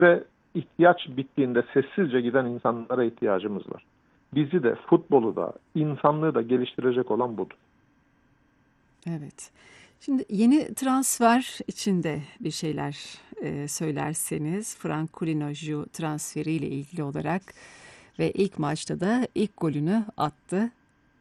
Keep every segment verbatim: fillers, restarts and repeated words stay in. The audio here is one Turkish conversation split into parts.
Ve ihtiyaç bittiğinde sessizce giden insanlara ihtiyacımız var. Bizi de, futbolu da, insanlığı da geliştirecek olan budur. Evet. Şimdi yeni transfer içinde bir şeyler e, söylerseniz Frank Kulinoju transferiyle ilgili olarak ve ilk maçta da ilk golünü attı.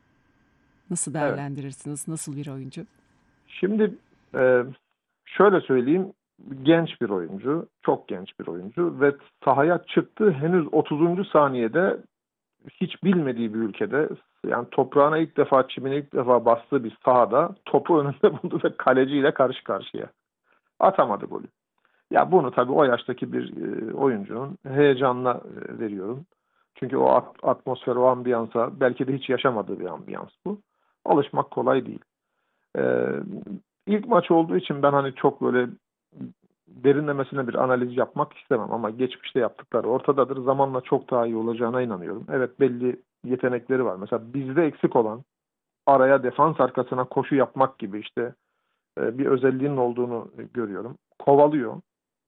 Nasıl Evet. değerlendirirsiniz? Nasıl bir oyuncu? Şimdi e, şöyle söyleyeyim, genç bir oyuncu, çok genç bir oyuncu ve sahaya çıktı henüz otuzuncu saniyede hiç bilmediği bir ülkede, yani toprağına ilk defa, çimine ilk defa bastığı bir sahada topu önünde buldu ve kaleciyle karşı karşıya. Atamadı golü. Ya bunu tabii o yaştaki bir e, oyuncunun heyecanına e, veriyorum. Çünkü o at- atmosfer, o ambiyansa belki de hiç yaşamadığı bir ambiyans bu. Alışmak kolay değil. Ee, ilk maç olduğu için ben hani çok böyle derinlemesine bir analiz yapmak istemem ama geçmişte yaptıkları ortadadır. Zamanla çok daha iyi olacağına inanıyorum. Evet, belli yetenekleri var. Mesela bizde eksik olan araya, defans arkasına koşu yapmak gibi işte e, bir özelliğinin olduğunu görüyorum. Kovalıyor,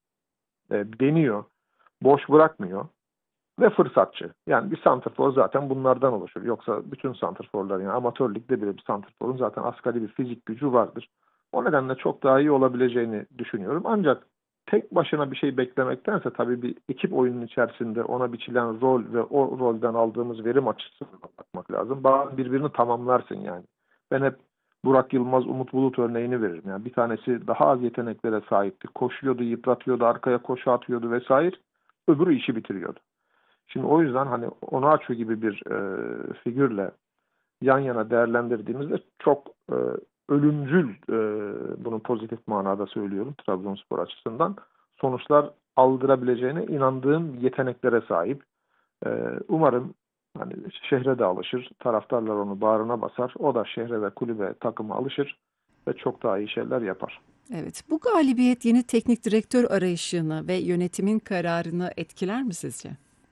e, deniyor, boş bırakmıyor ve fırsatçı. Yani bir santrfor zaten bunlardan oluşur. Yoksa bütün santrforlar, yani amatör ligde bile bir santrforun zaten asgari bir fizik gücü vardır. O nedenle çok daha iyi olabileceğini düşünüyorum. Ancak tek başına bir şey beklemektense tabii bir ekip oyunun içerisinde ona biçilen rol ve o rolden aldığımız verim açısından bakmak lazım. Bazı birbirini tamamlarsın yani. Ben hep Burak Yılmaz, Umut Bulut örneğini veririm. Yani bir tanesi daha az yeteneklere sahipti. Koşuyordu, yıpratıyordu, arkaya koşu atıyordu vesaire. Öbürü işi bitiriyordu. Şimdi o yüzden hani Onaçu gibi bir e, figürle yan yana değerlendirdiğimizde çok e, ölümcül, e, bunu pozitif manada söylüyorum Trabzonspor açısından, sonuçlar aldırabileceğine inandığım yeteneklere sahip. E, umarım hani şehre de alışır, taraftarlar onu bağrına basar, o da şehre ve kulübe, takıma alışır ve çok daha iyi şeyler yapar. Evet, bu galibiyet yeni teknik direktör arayışını ve yönetimin kararını etkiler mi sizce?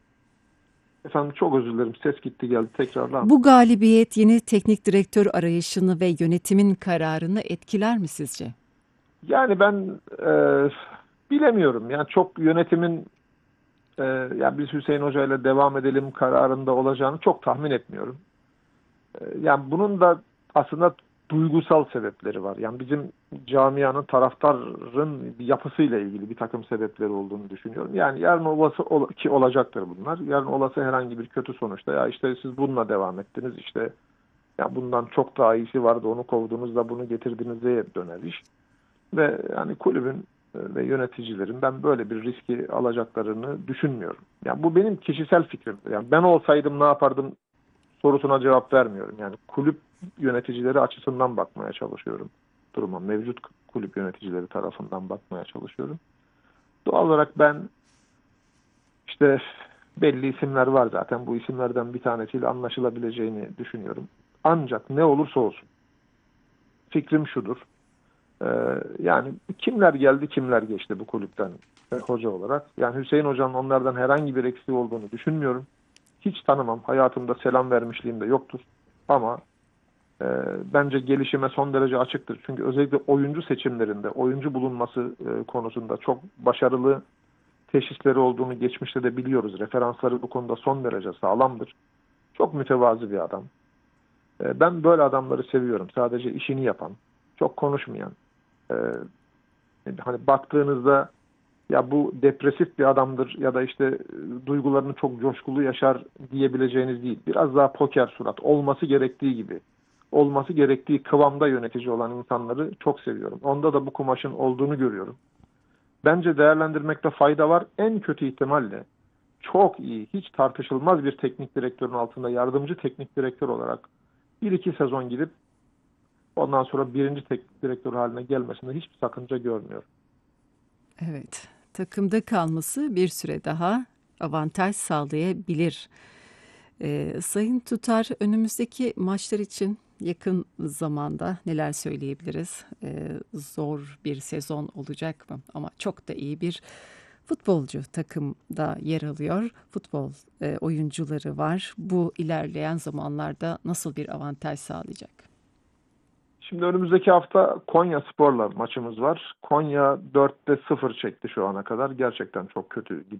Efendim, çok özür dilerim, ses gitti geldi, tekrarlar Bu mısınız? galibiyet yeni teknik direktör arayışını ve yönetimin kararını etkiler mi sizce? Yani ben e, bilemiyorum. Yani çok yönetimin e, yani biz Hüseyin Hoca ile devam edelim kararında olacağını çok tahmin etmiyorum. E, yani bunun da aslında duygusal sebepleri var. Yani bizim camianın, taraftarın yapısıyla ilgili bir takım sebepleri olduğunu düşünüyorum. Yani yarın olası ol- ki olacaktır bunlar. Yarın olası herhangi bir kötü sonuçta, ya işte siz bununla devam ettiniz, işte ya bundan çok daha iyisi vardı, onu kovdunuz da bunu getirdiniz diye döner iş. Ve yani kulübün e, ve yöneticilerin ben böyle bir riski alacaklarını düşünmüyorum. Yani bu benim kişisel fikrim. Yani ben olsaydım ne yapardım sorusuna cevap vermiyorum. Yani kulüp yöneticileri açısından bakmaya çalışıyorum duruma. Mevcut kulüp yöneticileri tarafından bakmaya çalışıyorum. Doğal olarak ben işte belli isimler var zaten. Bu isimlerden bir tanesiyle anlaşılabileceğini düşünüyorum. Ancak ne olursa olsun fikrim şudur. Ee, yani kimler geldi kimler geçti bu kulüpten e, hoca olarak. Yani Hüseyin Hoca'nın onlardan herhangi bir eksiği olduğunu düşünmüyorum. Hiç tanımam. Hayatımda selam vermişliğim de yoktur. Ama e, bence gelişime son derece açıktır. Çünkü özellikle oyuncu seçimlerinde, oyuncu bulunması e, konusunda çok başarılı teşhisleri olduğunu geçmişte de biliyoruz. Referansları bu konuda son derece sağlamdır. Çok mütevazı bir adam. E, ben böyle adamları seviyorum. Sadece işini yapan, çok konuşmayan, e, hani baktığınızda ya bu depresif bir adamdır ya da işte e, duygularını çok coşkulu yaşar diyebileceğiniz değil. Biraz daha poker surat, olması gerektiği gibi, olması gerektiği kıvamda yönetici olan insanları çok seviyorum. Onda da bu kumaşın olduğunu görüyorum. Bence değerlendirmekte fayda var. En kötü ihtimalle çok iyi, hiç tartışılmaz bir teknik direktörün altında yardımcı teknik direktör olarak bir iki sezon gidip ondan sonra birinci teknik direktör haline gelmesinde hiçbir sakınca görmüyorum. Evet, takımda kalması bir süre daha avantaj sağlayabilir. Ee, Sayın Tutar, önümüzdeki maçlar için yakın zamanda neler söyleyebiliriz? Ee, zor bir sezon olacak mı? Ama çok da iyi bir futbolcu takımda yer alıyor. Futbol e, oyuncuları var. Bu ilerleyen zamanlarda nasıl bir avantaj sağlayacak? Şimdi önümüzdeki hafta Konya Spor'la maçımız var. Konya dörtte sıfır çekti şu ana kadar. Gerçekten çok kötü